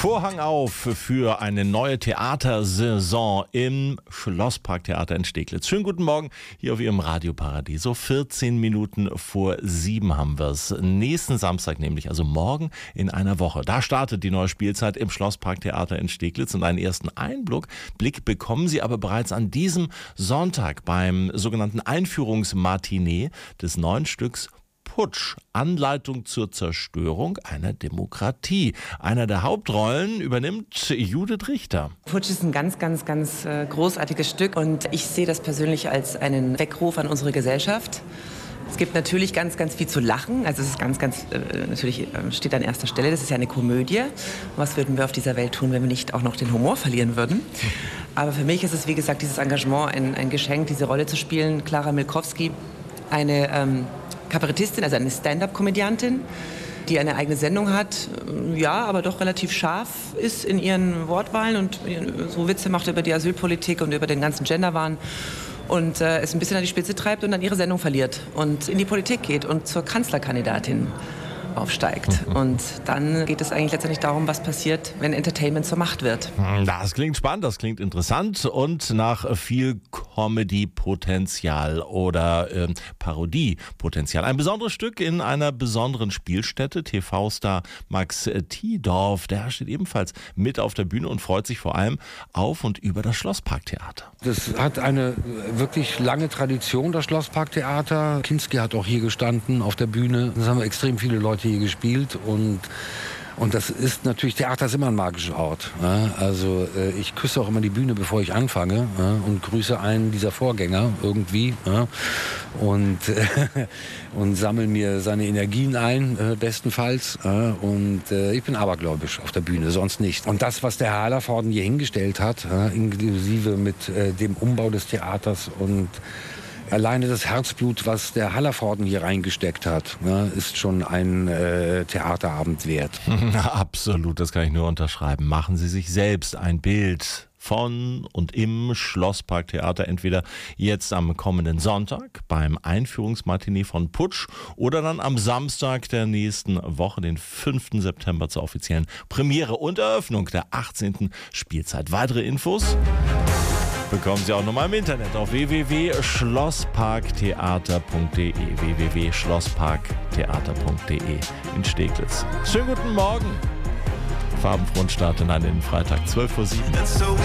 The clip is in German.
Vorhang auf für eine neue Theatersaison im Schlossparktheater in Steglitz. Schönen guten Morgen hier auf Ihrem Radioparadies. So 14 Minuten vor 7 haben wir es. Nächsten Samstag nämlich, also morgen in einer Woche. Da startet die neue Spielzeit im Schlossparktheater in Steglitz und einen ersten Einblick bekommen Sie aber bereits an diesem Sonntag beim sogenannten Einführungsmatinee des neuen Stücks Putsch, Anleitung zur Zerstörung einer Demokratie. Einer der Hauptrollen übernimmt Judith Richter. Putsch ist ein ganz großartiges Stück und ich sehe das persönlich als einen Weckruf an unsere Gesellschaft. Es gibt natürlich ganz viel zu lachen, also es ist natürlich steht an erster Stelle, das ist ja eine Komödie. Was würden wir auf dieser Welt tun, wenn wir nicht auch noch den Humor verlieren würden? Aber für mich ist es, wie gesagt, dieses Engagement ein Geschenk, diese Rolle zu spielen. Klara Milkowski, eine Kabarettistin, also eine Stand-up-Komödiantin, die eine eigene Sendung hat, ja, aber doch relativ scharf ist in ihren Wortwahlen und so Witze macht über die Asylpolitik und über den ganzen Genderwahn und es ein bisschen an die Spitze treibt und dann ihre Sendung verliert und in die Politik geht und zur Kanzlerkandidatin aufsteigt. Und dann geht es eigentlich letztendlich darum, was passiert, wenn Entertainment zur Macht wird. Das klingt spannend, das klingt interessant und nach viel Comedy-Potenzial oder Parodie-Potenzial. Ein besonderes Stück in einer besonderen Spielstätte. TV-Star Max Tiedorf, der steht ebenfalls mit auf der Bühne und freut sich vor allem auf und über das Schlossparktheater. Das hat eine wirklich lange Tradition, das Schlossparktheater. Kinski hat auch hier gestanden auf der Bühne. Das haben extrem viele Leute hier gespielt und das ist natürlich, Theater ist immer ein magischer Ort. Ja? Also ich küsse auch immer die Bühne, bevor ich anfange, ja? Und grüße einen dieser Vorgänger irgendwie, ja? Und sammle mir seine Energien ein, bestenfalls. Ja? Und ich bin abergläubisch auf der Bühne, sonst nicht. Und das, was der Herr Hallervorden hier hingestellt hat, ja? Inklusive mit dem Umbau des Theaters und alleine das Herzblut, was der Hallervorden hier reingesteckt hat, ist schon ein Theaterabend wert. Absolut, das kann ich nur unterschreiben. Machen Sie sich selbst ein Bild von und im Schlossparktheater, entweder jetzt am kommenden Sonntag beim Einführungsmatinee von Putsch oder dann am Samstag der nächsten Woche, den 5. September, zur offiziellen Premiere und Eröffnung der 18. Spielzeit. Weitere Infos bekommen Sie auch nochmal im Internet auf www.schlossparktheater.de www.schlossparktheater.de in Steglitz. Schönen guten Morgen. Farbenfrohen Start in einen Freitag, 12:07 Uhr.